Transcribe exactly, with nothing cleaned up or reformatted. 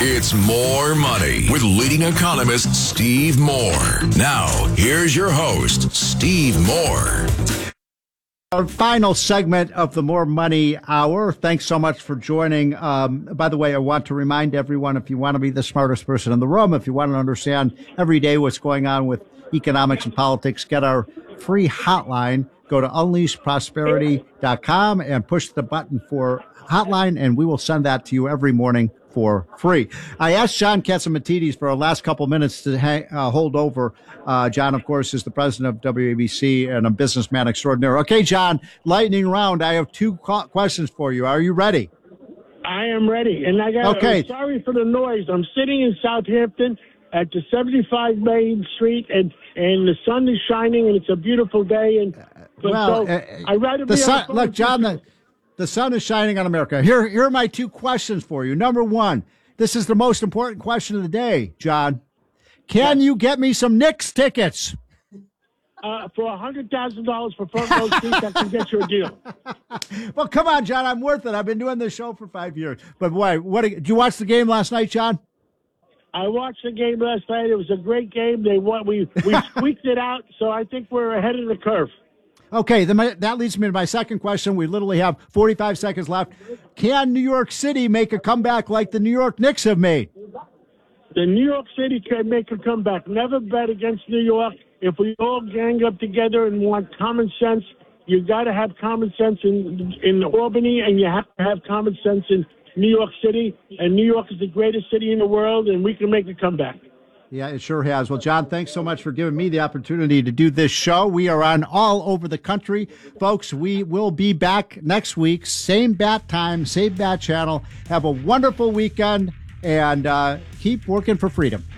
It's More Money with leading economist Steve Moore. Now, here's your host, Steve Moore. Our final segment of the More Money Hour. Thanks so much for joining. Um, by the way, I want to remind everyone, if you want to be the smartest person in the room, if you want to understand every day what's going on with economics and politics, get our free hotline. Go to unleash prosperity dot com and push the button for hotline, and we will send that to you every morning for free. I asked John Catsimatidis for our last couple minutes to hang, uh, hold over. Uh, John, of course, is the president of W A B C and a businessman extraordinaire. Okay, John, lightning round. I have two co- questions for you. Are you ready? I am ready. And I got, okay. I'm sorry for the noise. I'm sitting in Southampton at the seventy-five Main Street, and, and the sun is shining, and it's a beautiful day. And but, well, so uh, I'd rather the be sun, on look, John, the, the sun is shining on America. Here, here are my two questions for you. Number one, this is the most important question of the day, John. Can yes. you get me some Knicks tickets? Uh, for one hundred thousand dollars for front row seats, I can get you a deal. Well, come on, John. I'm worth it. I've been doing this show for five years. But why? What? Did you watch the game last night, John? I watched the game last night. It was a great game. They won. We we squeaked it out, so I think we're ahead of the curve. Okay, then my, that leads me to my second question. We literally have forty-five seconds left. Can New York City make a comeback like the New York Knicks have made? The New York City can make a comeback. Never bet against New York. If we all gang up together and want common sense, you got to have common sense in in Albany, and you have to have common sense in New York City. And New York is the greatest city in the world, and we can make a comeback. Yeah, it sure has. Well, John, thanks so much for giving me the opportunity to do this show. We are on all over the country. Folks, we will be back next week. Same bat time, same bat channel. Have a wonderful weekend, and uh, keep working for freedom.